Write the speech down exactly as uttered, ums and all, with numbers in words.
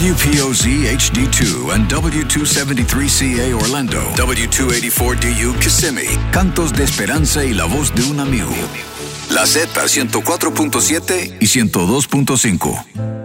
W P O Z H D two and W two seventy-three C A Orlando, W two eighty-four D U Kissimmee. Cantos de esperanza y la voz de un amigo. La Z ciento cuatro punto siete y ciento dos punto cinco.